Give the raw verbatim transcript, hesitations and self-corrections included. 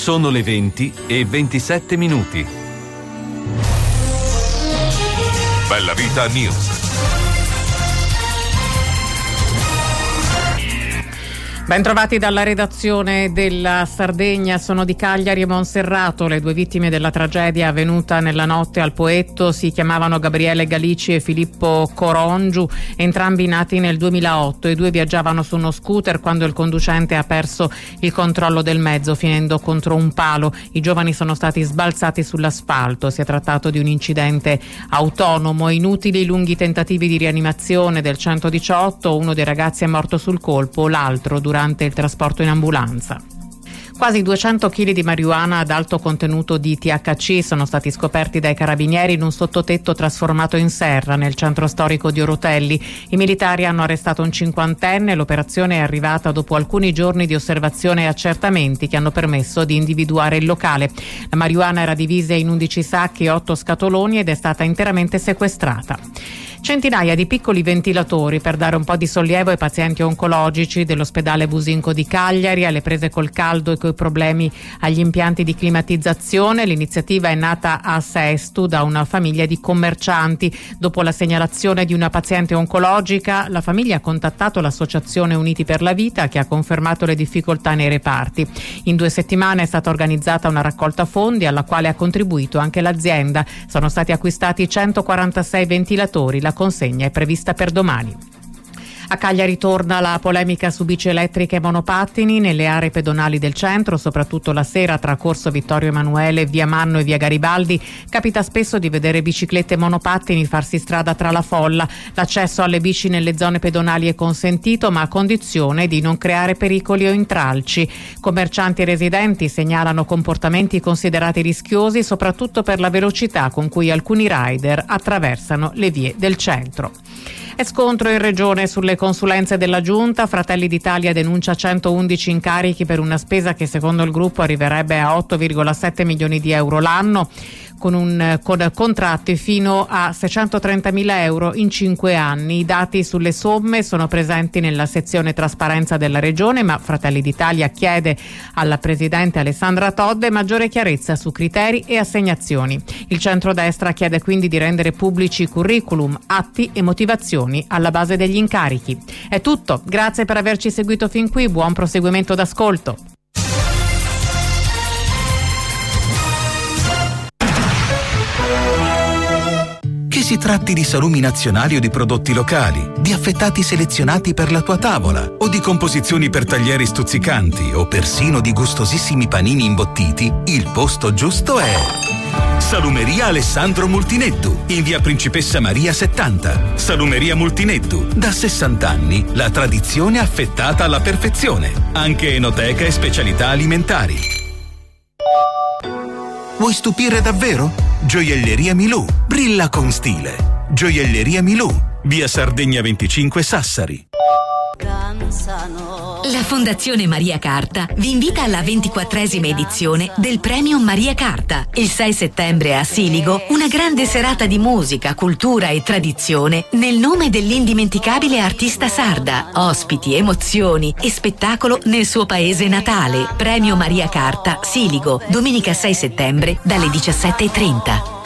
Sono le venti e ventisette minuti. Bella Vita News. Bentrovati dalla redazione della Sardegna, sono di Cagliari e Monserrato. Le due vittime della tragedia avvenuta nella notte al Poetto si chiamavano Gabriele Galici e Filippo Corongiu, entrambi nati nel duemilaotto. I due viaggiavano su uno scooter quando il conducente ha perso il controllo del mezzo, finendo contro un palo. I giovani sono stati sbalzati sull'asfalto. Si è trattato di un incidente autonomo. Inutili i lunghi tentativi di rianimazione del centodiciotto. Uno dei ragazzi è morto sul colpo, l'altro durante durante il trasporto in ambulanza. Quasi duecento chili di marijuana ad alto contenuto di T H C sono stati scoperti dai carabinieri in un sottotetto trasformato in serra nel centro storico di Orotelli. I militari hanno arrestato un cinquantenne. L'operazione è arrivata dopo alcuni giorni di osservazione e accertamenti che hanno permesso di individuare il locale. La marijuana era divisa in undici sacchi e otto scatoloni ed è stata interamente sequestrata. Centinaia di piccoli ventilatori per dare un po' di sollievo ai pazienti oncologici dell'ospedale Businco di Cagliari, alle prese col caldo e coi problemi agli impianti di climatizzazione. L'iniziativa è nata a Sestu da una famiglia di commercianti. Dopo la segnalazione di una paziente oncologica, la famiglia ha contattato l'associazione Uniti per la Vita, che ha confermato le difficoltà nei reparti. In due settimane è stata organizzata una raccolta fondi alla quale ha contribuito anche l'azienda. Sono stati acquistati centoquarantasei ventilatori. La consegna è prevista per domani. A Cagliari torna la polemica su bici elettriche e monopattini nelle aree pedonali del centro, soprattutto la sera tra Corso Vittorio Emanuele, Via Manno e Via Garibaldi. Capita spesso di vedere biciclette e monopattini farsi strada tra la folla. L'accesso alle bici nelle zone pedonali è consentito, ma a condizione di non creare pericoli o intralci. Commercianti e residenti segnalano comportamenti considerati rischiosi, soprattutto per la velocità con cui alcuni rider attraversano le vie del centro. E scontro in regione sulle consulenze della Giunta. Fratelli d'Italia denuncia centoundici incarichi per una spesa che secondo il gruppo arriverebbe a otto virgola sette milioni di euro l'anno, con, un, con contratti fino a seicentotrentamila euro in cinque anni. I dati sulle somme sono presenti nella sezione trasparenza della regione, ma Fratelli d'Italia chiede alla presidente Alessandra Todde maggiore chiarezza su criteri e assegnazioni. Il centrodestra chiede quindi di rendere pubblici curriculum, atti e motivazioni alla base degli incarichi. È tutto, grazie per averci seguito fin qui, buon proseguimento d'ascolto. Che si tratti di salumi nazionali o di prodotti locali, di affettati selezionati per la tua tavola o di composizioni per taglieri stuzzicanti o persino di gustosissimi panini imbottiti, il posto giusto è Salumeria Alessandro Multinettu, in via Principessa Maria settanta. Salumeria Multinettu, da sessanta anni, la tradizione affettata alla perfezione, anche enoteca e specialità alimentari. Vuoi stupire davvero? Gioielleria Milù, brilla con stile. Gioielleria Milù, via Sardegna venticinque Sassari. La Fondazione Maria Carta vi invita alla ventiquattresima edizione del Premio Maria Carta. Il sei settembre a Siligo, una grande serata di musica, cultura e tradizione nel nome dell'indimenticabile artista sarda. Ospiti, emozioni e spettacolo nel suo paese natale. Premio Maria Carta, Siligo, domenica sei settembre dalle diciassette e trenta.